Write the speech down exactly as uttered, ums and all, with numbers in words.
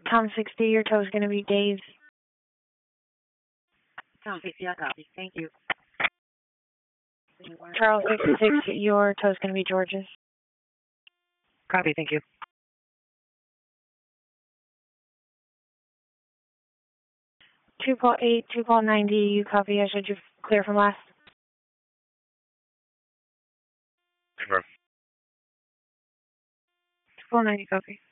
Tom sixty, your tow's going to be Dave. Tom sixty, I copy. Thank you. Charles sixty-six, your tow's going to be George's. Copy, thank you. Two Paul eight, two Paul ninety, you copy. I should you clear from last. Confirm. two Paul ninety, copy.